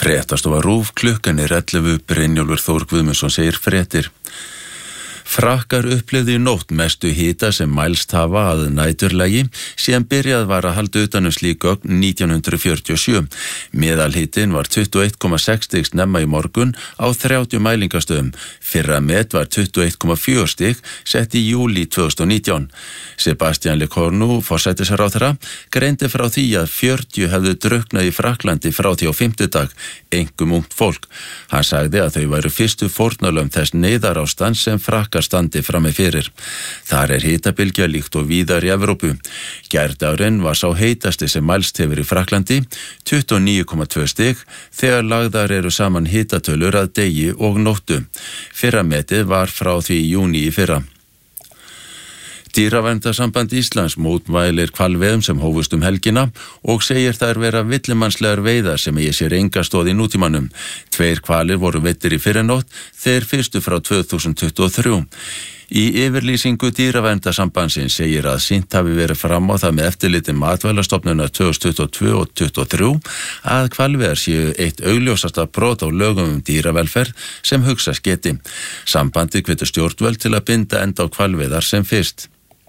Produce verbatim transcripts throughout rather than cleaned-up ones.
Fréttastofa RÚV, klukkan er ellefu, Brynjólfur Þór Guðmundsson segir fréttir. Frakkar upplifðu í nótt mestu hita sem mælst hafa að næturlagi síðan byrjað var að halda utan um slík gögn nítján hundruð fjörutíu og sjö. Meðalhitin var tuttugu og eitt komma sex stig snemma í morgun á þrjátíu mælingastöðum. Fyrra met var tuttugu og eitt komma fjögur stig sett í júlí tvö þúsund og nítján. Sebastian Lecornu, forsætisráðherra, greindi frá því að fjörutíu hefðu drukknað í Frakklandi frá því á fimmtudag, einkum ungt fólk. Hann sagði að þau væru fyrstu fórnarlömb þess neyðarástands sem Frakkar standi frammi fyrir. Þar er hitabylgja líkt og víðar í Evrópu. Gærdagurinn var sá heitasti sem mælst hefur í Frakklandi, tuttugu og níu komma tvö stig, þegar lagðar eru saman hitatölur að degi og nóttu. Fyrra metið var frá því í júní í fyrra. Dýraverndarsamband Íslands mótmælir hvalveiðum sem hófust um helgina og segir þær vera villimannslegar veiðar sem eigi sér enga stoð í nútímanum. Tveir hvalir voru veiddir í fyrrinótt, þeir fyrstu frá tvö þúsund tuttugu og þrjú. Í yfirlýsingu Dýraverndarsambandsins segir að sýnt hafi verið fram á það með eftirliti Matvælastofnunar tvö þúsund tuttugu og tvö og tuttugu og þrjú að hvalveiðar séu eitt augljósasta brot á lögum um dýravelferð sem hugsast geti. Sambandið hvetur stjórnvöld til að binda enda á hvalveiðar sem fyrst.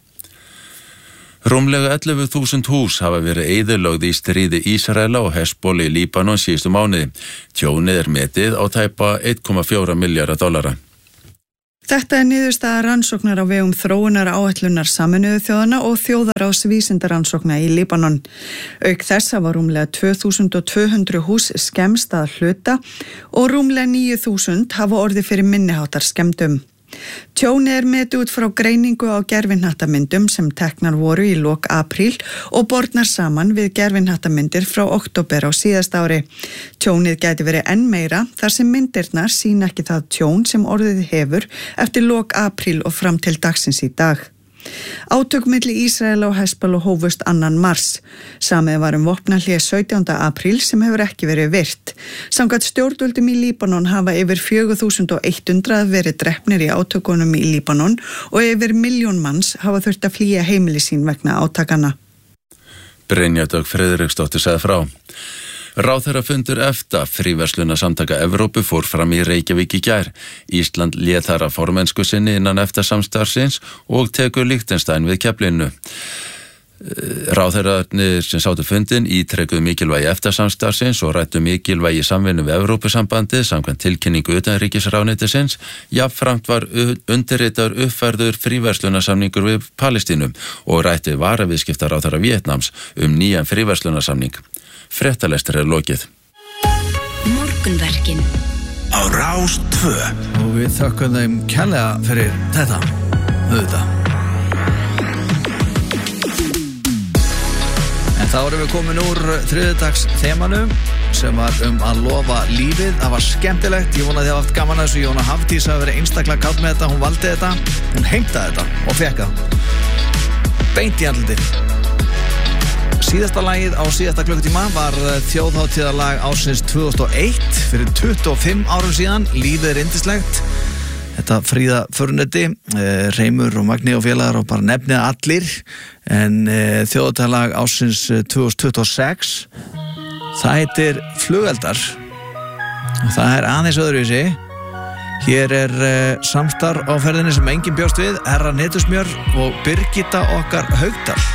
Rúmlega ellefu þúsund hús hafa verið eyðilögð í stríði Ísraela og Hezbollah í Líbanon síðustu mánuði. Tjónið er metið á tæpa einn komma fjóra milljarða dollara. Þetta er niðurstaða rannsóknar á vegum þróunar áætlunar Sameinuðu þjóðanna og þjóðaráðs vísindarannsókna í Líbanon. Auk þess hafa rúmlega tvö þúsund tvö hundruð hús skemmst að hluta og rúmlega níu þúsund hafa orðið fyrir minniháttar skemmdum. Tjónið er metið út frá greiningu á gervihnattamyndum sem teknar voru í lok apríl og bornar saman við gervihnattamyndir frá október á síðasta ári. Tjónið gæti verið enn meira þar sem myndirnar sýna ekki það tjón sem orðið hefur eftir lok apríl og fram til dagsins í dag. Átök milli Ísraela og Hezbollah hófust annan mars. Samið var um vopnahlé sautjánda apríl sem hefur ekki verið virt. Samkvæmt stjórnvöldum í Líbanon hafa yfir fjögur þúsund hundrað verið drepnir í átökunum í Líbanon og yfir milljón manns hafa þurft að flýja heimili sín vegna átakana. Brynja Dögg Friðriksdóttir sagði frá. Ráðherrafundur EFTA, fríverslunarsamtaka Evrópu, fór fram í Reykjavík í gær. Ísland lét þar að formennsku sinni innan EFTA-samstarfsins og tekur Liechtenstein við keflinu. Ráðherrarnir sem sátu fundin ítrekuðu mikilvægi EFTA-samstarfsins og ræddu mikilvægi samvinnu við Evrópusambandið samkvæmt tilkynningu utanríkisráðuneytisins. Jafnframt var undirritaður uppfærður fríverslunarsamningur við Palestínum og ræddu varaviðskiptaráðherra Vietnams um nýjan fríverslunarsamning. Fréttalestur er lokið. Morgunverkin á Rás tvö. Og við þökkum þeim kærlega fyrir þetta. Auðvitað. En þá erum við komin úr þriðjudags þemanu sem var um að lofa lífið. Það var skemmtilegt. Ég vona að þið hafa haft gaman að þessu. Jóna Hafdís hafi verið einstaklega kátt með þetta. Hún valdi þetta. Hún heimtaði þetta og fekk það. Beint í andlitið. Síðasta lagið á síðasta klukkutíma var þjóðhátíðarlag ársins tvö þúsund og eitt fyrir tuttugu og fimm árum síðan. Lífið er yndislegt. Þetta Fríða Förnetti, eh, Reimur og Magni og félagar og bara nefnið allir. En eh, þjóðhátíðarlag ársins tvö þúsund tuttugu og sex, það heitir Flugeldar. Og það er aðeins öðruvísi. Hér er eh, samstarf á ferðinni sem enginn bjóst við, Herra Netusmjör og Birgitta okkar Haugdal.